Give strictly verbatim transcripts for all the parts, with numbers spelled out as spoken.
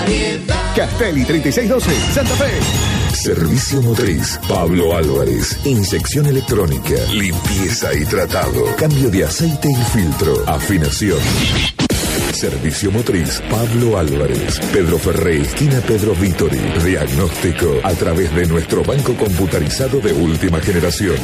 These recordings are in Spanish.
Castelli treinta y seis doce, Santa Fe. Servicio Motriz, Pablo Álvarez. Inyección electrónica, limpieza y tratado. Cambio de aceite y filtro. Afinación. Servicio Motriz, Pablo Álvarez. Pedro Ferré, esquina Pedro Vítori. Diagnóstico a través de nuestro banco computarizado de última generación.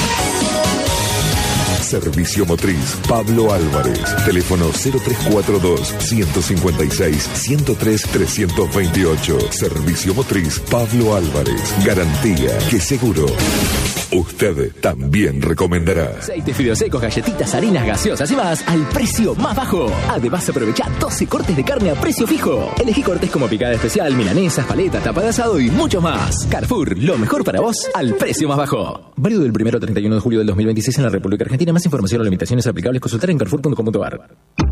Servicio Motriz, Pablo Álvarez. Teléfono cero tres cuatro dos, uno cinco seis, uno cero tres, tres dos ocho. Servicio Motriz, Pablo Álvarez. Garantía que seguro usted también recomendará. Aceites, fideos secos, galletitas, harinas gaseosas y más al precio más bajo. Además, aprovecha doce cortes de carne a precio fijo. Elegí cortes como picada especial, milanesas, paletas, tapa de asado y mucho más. Carrefour, lo mejor para vos al precio más bajo. Válido del primero al treinta y uno de julio del dos mil veintiséis en la República Argentina. Más información o limitaciones aplicables consultar en carrefour punto com punto a r.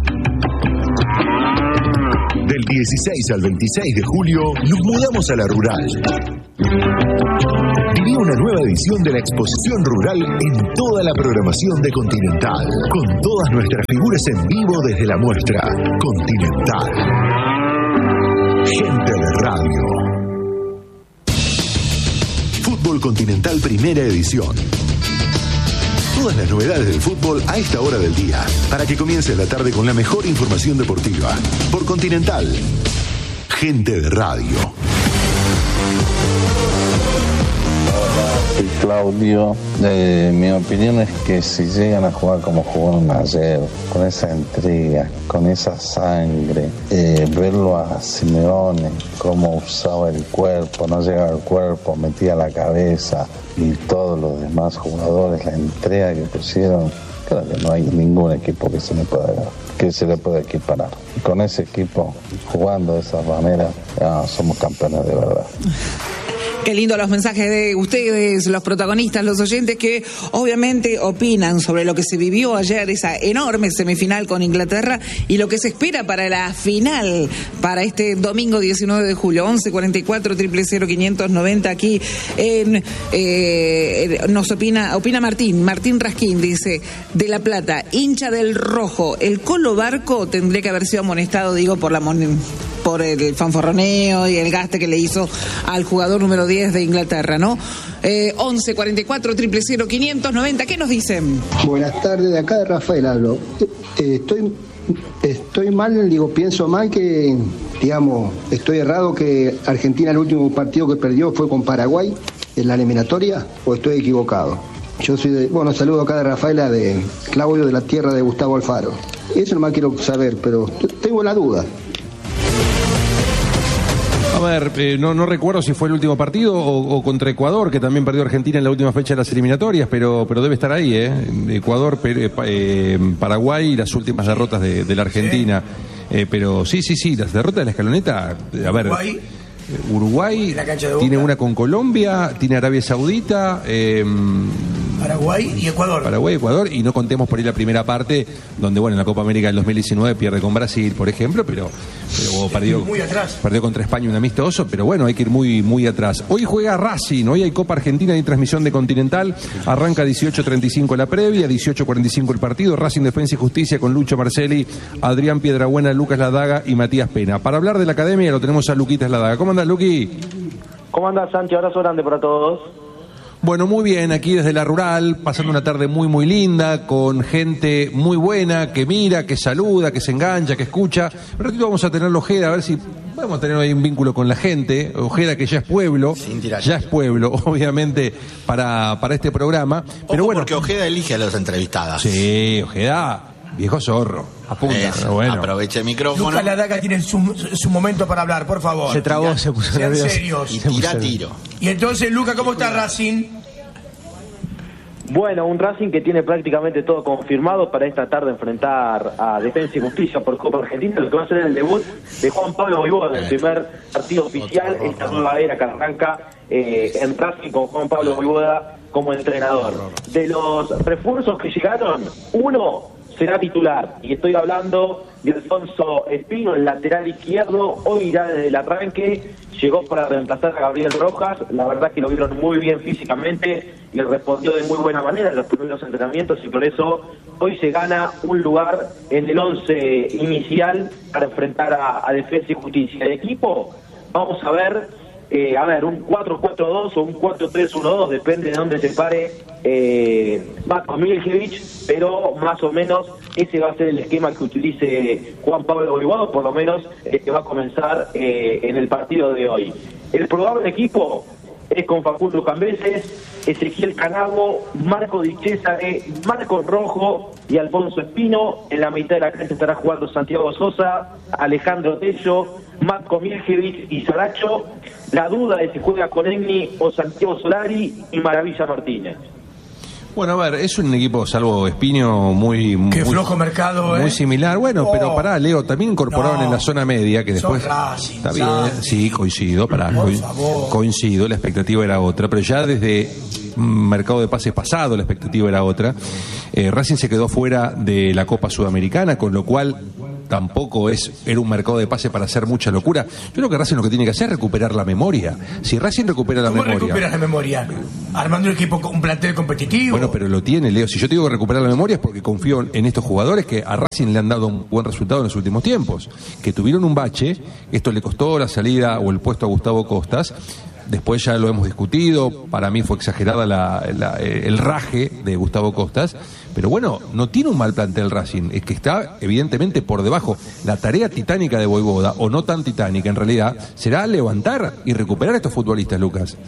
Del dieciséis al veintiséis de julio nos mudamos a la Rural. Viví una nueva edición de la Exposición Rural en toda la programación de Continental, con todas nuestras figuras en vivo desde la muestra Continental. Gente de radio. Fútbol Continental Primera Edición. Todas las novedades del fútbol a esta hora del día, para que comience la tarde con la mejor información deportiva. Por Continental, gente de radio. Soy Claudio. Eh, mi opinión es que si llegan a jugar como jugaron ayer, con esa entrega, con esa sangre, eh, verlo a Simeone, cómo usaba el cuerpo, no llegaba al cuerpo, metía la cabeza, y todos los demás jugadores, la entrega que pusieron, creo que no hay ningún equipo que se le pueda, que se le pueda equiparar. Y con ese equipo, jugando de esa manera, ah, somos campeones de verdad. Qué lindo los mensajes de ustedes, los protagonistas, los oyentes que obviamente opinan sobre lo que se vivió ayer, esa enorme semifinal con Inglaterra y lo que se espera para la final, para este domingo diecinueve de julio, once cuarenta y cuatro, cero cero cero, quinientos noventa aquí en, eh, nos opina, opina Martín, Martín Rasquín, dice, de La Plata, hincha del Rojo, el Colo Barco tendría que haber sido amonestado, digo, por la mon- por el fanfarroneo y el gaste que le hizo al jugador número diez de Inglaterra, ¿no? Eh, once cuarenta y cuatro, cero cero cero, quinientos noventa, ¿qué nos dicen? Buenas tardes, de acá de Rafael hablo. Eh, estoy, estoy mal, digo, pienso mal que, digamos, estoy errado que Argentina el último partido que perdió fue con Paraguay en la eliminatoria, o estoy equivocado. Yo soy de, bueno, saludo acá de Rafaela, de Claudio, de la tierra de Gustavo Alfaro. Eso nomás quiero saber, pero tengo la duda. A ver, eh, no, no recuerdo si fue el último partido o, o contra Ecuador, que también perdió Argentina en la última fecha de las eliminatorias, pero, pero debe estar ahí, ¿eh? Ecuador, per, eh, Paraguay y las últimas derrotas de, de la Argentina. Eh, pero sí, sí, sí, las derrotas de la escaloneta, a ver... Uruguay, Uruguay tiene una con Colombia, tiene Arabia Saudita... Eh, Paraguay y Ecuador. Paraguay y Ecuador, y no contemos por ahí la primera parte, donde, bueno, en la Copa América del dos mil diecinueve pierde con Brasil, por ejemplo, pero, pero perdió, muy atrás. perdió contra España un amistoso, pero bueno, hay que ir muy, muy atrás. Hoy juega Racing, hoy hay Copa Argentina y transmisión de Continental, arranca dieciocho treinta y cinco la previa, dieciocho cuarenta y cinco el partido, Racing Defensa y Justicia con Lucho Marcelli, Adrián Piedrabuena, Lucas Ladaga y Matías Pena. Para hablar de la academia lo tenemos a Luquitas Ladaga. ¿Cómo andás, Luqui? ¿Cómo andás, Santi? Abrazo grande para todos. Bueno, muy bien, aquí desde la Rural, pasando una tarde muy, muy linda, con gente muy buena, que mira, que saluda, que se engancha, que escucha. Un ratito vamos a tener Ojeda, a ver si podemos tener ahí un vínculo con la gente. Ojeda, que ya es pueblo, ya es pueblo, obviamente, para, para este programa. Pero Ojo, bueno, porque Ojeda elige a las entrevistadas. Sí, Ojeda, viejo zorro, apunta. Eso, bueno. Aproveche el micrófono. Lucas Ladaga tiene su, su momento para hablar, por favor. Se trabó, se puso Sean nervioso. serios. Y tira tiro. Y entonces, Lucas, ¿cómo está Racing? Bueno, un Racing que tiene prácticamente todo confirmado para esta tarde enfrentar a Defensa y Justicia por Copa Argentina, lo que va a ser el debut de Juan Pablo Vojvoda, el primer partido oficial, esta nueva era que arranca eh, en Racing con Juan Pablo Vojvoda como entrenador. De los refuerzos que llegaron, uno será titular, y estoy hablando de Alfonso Espino, el lateral izquierdo, hoy irá desde el arranque, llegó para reemplazar a Gabriel Rojas, la verdad que lo vieron muy bien físicamente y respondió de muy buena manera en los primeros entrenamientos y por eso hoy se gana un lugar en el once inicial para enfrentar a, a Defensa y Justicia. El equipo, vamos a ver, eh, a ver, un cuatro cuatro dos o un cuatro tres uno dos, depende de dónde se pare eh, Matko Miljevic, pero más o menos ese va a ser el esquema que utilice Juan Pablo Voivoda, por lo menos el que va a comenzar eh, en el partido de hoy. El probable equipo es con Facundo Cambeses, Ezequiel Canabo, Marco Di Cesare, Marcos Rojo y Alfonso Espino. En la mitad de la cancha estará jugando Santiago Sosa, Alejandro Tello, Matko Miljevic y Saracho. La duda es si juega con Egni o Santiago Solari y Maravilla Martínez. Bueno, a ver, es un equipo, salvo Espino, muy... Qué muy, flojo mercado, Muy ¿eh? similar. Bueno, Oh. pero pará, Leo, también incorporaron No. en la zona media, que después... Son Racing, Está bien, Santos. sí, coincido, pará, Por coi- favor. coincido, la expectativa era otra, pero ya desde mm, mercado de pases pasado la expectativa era otra. Eh, Racing se quedó fuera de la Copa Sudamericana, con lo cual tampoco es era un mercado de pase para hacer mucha locura. Yo creo que Racing lo que tiene que hacer es recuperar la memoria. Si Racing recupera la ¿Cómo memoria... recuperas la memoria? Armando un equipo, con un plantel competitivo. Bueno, pero lo tiene, Leo. Si yo te digo que recuperar la memoria es porque confío en estos jugadores que a Racing le han dado un buen resultado en los últimos tiempos. Que tuvieron un bache, esto le costó la salida o el puesto a Gustavo Costas. Después ya lo hemos discutido, para mí fue exagerada la, la, el raje de Gustavo Costas, pero bueno, no tiene un mal plantel Racing, es que está evidentemente por debajo. La tarea titánica de Voivoda, o no tan titánica en realidad, será levantar y recuperar a estos futbolistas, Lucas.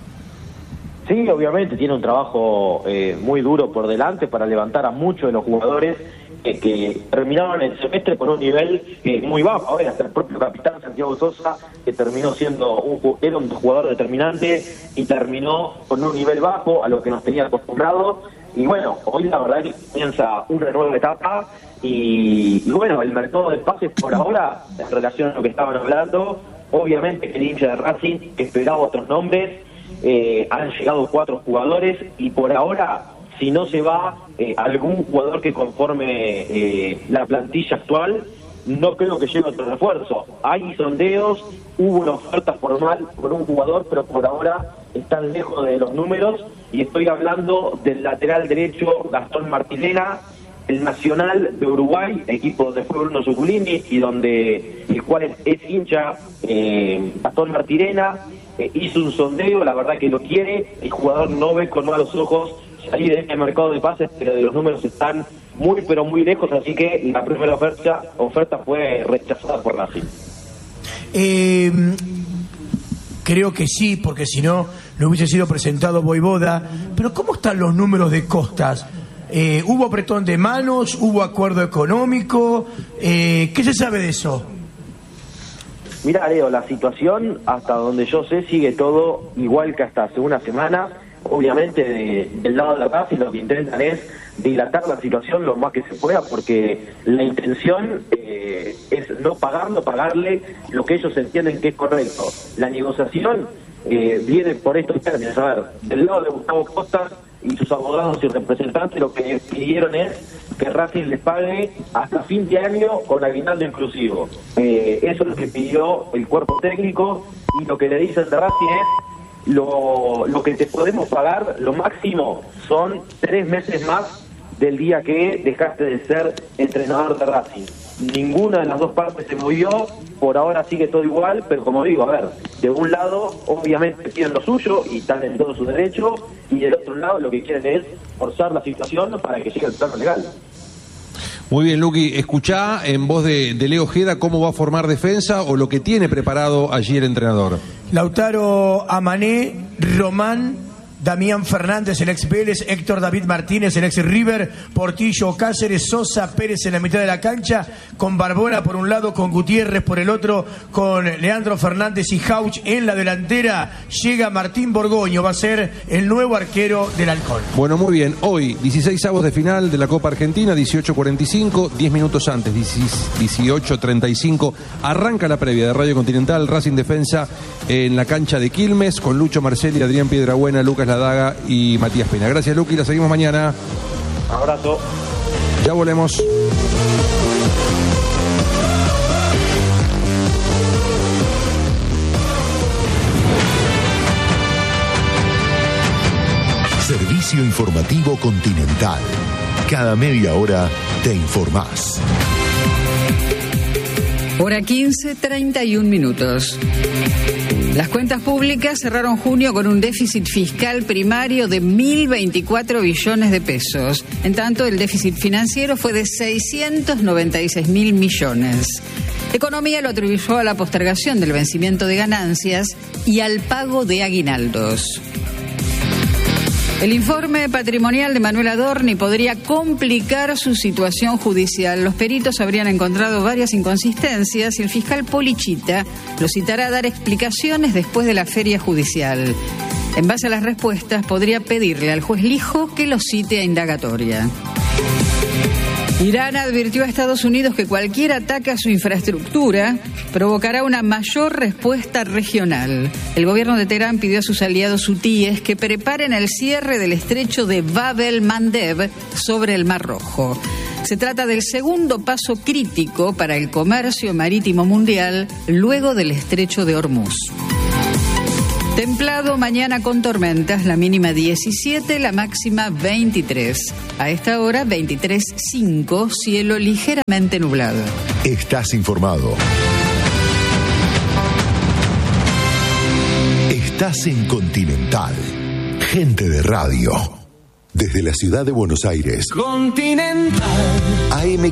Sí, obviamente tiene un trabajo eh, muy duro por delante para levantar a muchos de los jugadores eh, que terminaron el semestre por un nivel eh, muy bajo. Ahora hasta el propio capitán Santiago Sosa, que terminó siendo un, ju- era un jugador determinante y terminó con un nivel bajo a lo que nos tenía acostumbrados. Y bueno, hoy la verdad es que comienza una nueva etapa y, y bueno, el mercado de pases por ahora, en relación a lo que estaban hablando, obviamente que el hincha de Racing esperaba otros nombres. Eh, han llegado cuatro jugadores y por ahora, si no se va eh, algún jugador que conforme eh, la plantilla actual, no creo que llegue otro refuerzo. Hay sondeos, hubo una oferta formal por un jugador, pero por ahora están lejos de los números y estoy hablando del lateral derecho Gastón Martilena, el Nacional de Uruguay, equipo donde fue Bruno Zuculini y donde el cual es, es hincha eh, Gastón Martilena. Eh, hizo un sondeo, la verdad que lo quiere, el jugador no ve con malos ojos salir de este mercado de pases, pero de los números están muy pero muy lejos, así que la primera oferta oferta fue rechazada por Racing. Eh, creo que sí, porque si no, no hubiese sido presentado Voivoda. Pero ¿cómo están los números de Costas? Eh, ¿Hubo apretón de manos? ¿Hubo acuerdo económico? Eh, ¿Qué se sabe de eso? Mira, Leo, la situación, hasta donde yo sé, sigue todo igual que hasta hace una semana. Obviamente, de, del lado de la Racing lo que intentan es dilatar la situación lo más que se pueda, porque la intención eh, es no pagar, no pagarle lo que ellos entienden que es correcto. La negociación eh, viene por estos términos. A ver, del lado de Gustavo Costas y sus abogados y representantes lo que pidieron es que Racing les pague hasta fin de año con aguinaldo inclusivo. Eh, eso es lo que pidió el cuerpo técnico y lo que le dicen de Racing es lo, lo que te podemos pagar, lo máximo son tres meses más del día que dejaste de ser entrenador de Racing. Ninguna de las dos partes se movió, por ahora sigue todo igual, pero como digo, a ver, de un lado obviamente piden lo suyo y están en todo su derecho, y del otro lado lo que quieren es forzar la situación para que llegue al plano legal. Muy bien, Luqui, escuchá en voz de, de Leo Ojeda cómo va a formar defensa o lo que tiene preparado allí el entrenador. Lautaro Amané, Román, Damián Fernández, el ex Vélez, Héctor David Martínez, el ex River, Portillo, Cáceres, Sosa, Pérez en la mitad de la cancha, con Barbona por un lado, con Gutiérrez por el otro, con Leandro Fernández y Jauch en la delantera. Llega Martín Borgoño, va a ser el nuevo arquero del Halcón. Bueno, muy bien, hoy dieciséis avos de final de la Copa Argentina, dieciocho cuarenta y cinco, diez minutos antes, dieciocho treinta y cinco, arranca la previa de Radio Continental, Racing Defensa en la cancha de Quilmes, con Lucho Marcelli, Adrián Piedrabuena, Lucas Ladaga y Matías Pena. Gracias, Luqui, la seguimos mañana. Abrazo. Ya volvemos. Espacio informativo Continental. Cada media hora te informás. Hora quince, treinta y un minutos. Las cuentas públicas cerraron junio con un déficit fiscal primario de mil veinticuatro billones de pesos. En tanto, el déficit financiero fue de seiscientos noventa y seis mil millones. Economía lo atribuyó a la postergación del vencimiento de ganancias y al pago de aguinaldos. El informe patrimonial de Manuel Adorni podría complicar su situación judicial. Los peritos habrían encontrado varias inconsistencias y el fiscal Polichita lo citará a dar explicaciones después de la feria judicial. En base a las respuestas, podría pedirle al juez Lijo que lo cite a indagatoria. Irán advirtió a Estados Unidos que cualquier ataque a su infraestructura provocará una mayor respuesta regional. El gobierno de Teherán pidió a sus aliados hutíes que preparen el cierre del estrecho de Bab el-Mandeb sobre el Mar Rojo. Se trata del segundo paso crítico para el comercio marítimo mundial luego del estrecho de Hormuz. Templado mañana con tormentas, la mínima diecisiete, la máxima veintitrés. A esta hora veintitrés punto cinco, cielo ligeramente nublado. Estás informado. Estás en Continental. Gente de radio. Desde la ciudad de Buenos Aires. Continental. A M